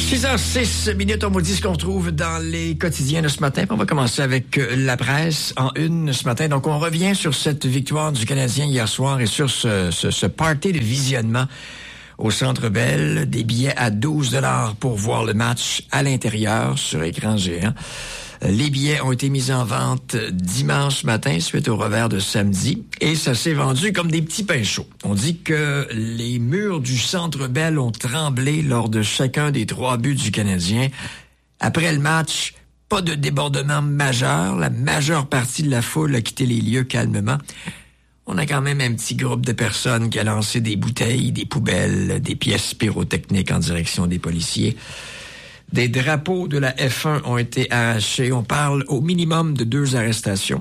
6h06, on vous dit ce qu'on trouve dans les quotidiens de ce matin. On va commencer avec la presse en une ce matin. Donc, on revient sur cette victoire du Canadien hier soir et sur ce party de visionnement au Centre Bell. Des billets à 12 $ pour voir le match à l'intérieur sur écran géant. Les billets ont été mis en vente dimanche matin suite au revers de samedi et ça s'est vendu comme des petits pains chauds. On dit que les murs du Centre Bell ont tremblé lors de chacun des 3 buts du Canadien. Après le match, pas de débordement majeur. La majeure partie de la foule a quitté les lieux calmement. On a quand même un petit groupe de personnes qui a lancé des bouteilles, des poubelles, des pièces pyrotechniques en direction des policiers. Des drapeaux de la F1 ont été arrachés. On parle au minimum de 2 arrestations.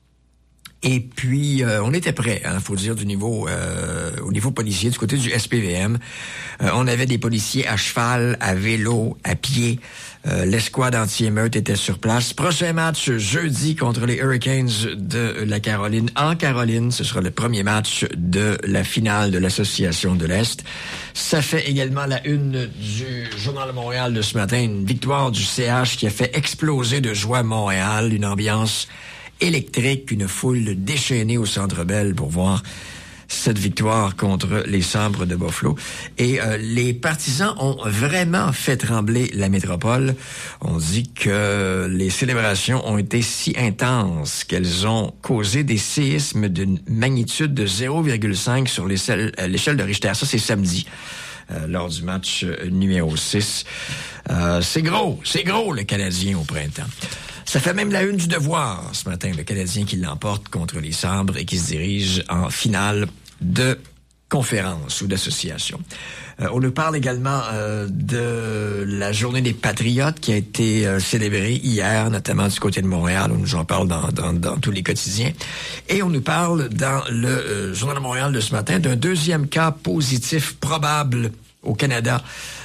Et puis, on était prêts, faut dire, au niveau policier, du côté du SPVM. On avait des policiers à cheval, à vélo, à pied. L'escouade anti-émeute était sur place. Prochain match jeudi contre les Hurricanes de la Caroline. En Caroline, ce sera le premier match de la finale de l'Association de l'Est. Ça fait également la une du Journal de Montréal de ce matin. Une victoire du CH qui a fait exploser de joie Montréal. Une ambiance électrique, une foule déchaînée au Centre Bell pour voir cette victoire contre les Sabres de Buffalo. Et les partisans ont vraiment fait trembler la métropole. On dit que les célébrations ont été si intenses qu'elles ont causé des séismes d'une magnitude de 0,5 sur l'échelle de Richter. Ça, c'est samedi. Lors du match numéro 6. C'est gros le Canadien au printemps. Ça fait même la une du Devoir ce matin, le Canadien qui l'emporte contre les Sabres et qui se dirige en finale de conférence ou d'association. On nous parle également de la journée des Patriotes qui a été célébrée hier, notamment du côté de Montréal, où nous en parle dans tous les quotidiens. Et on nous parle dans le Journal de Montréal de ce matin d'un 2e cas positif probable au Canada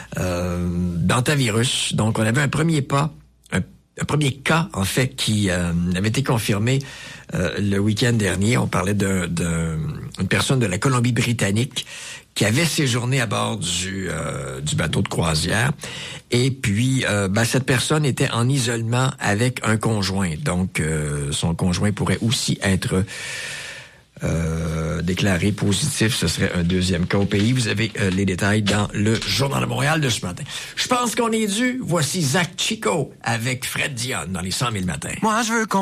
d'antivirus. Donc, on avait un premier cas, en fait, qui avait été confirmé le week-end dernier. On parlait d'une personne de la Colombie-Britannique qui avait séjourné à bord du bateau de croisière. Et puis, cette personne était en isolement avec un conjoint. Donc, son conjoint pourrait aussi être déclaré positif. Ce serait un 2e cas au pays. Vous avez les détails dans le Journal de Montréal de ce matin. Je pense qu'on est dû. Voici Zach Chico avec Fred Dion dans les 100 000 matins. Moi, je veux qu'on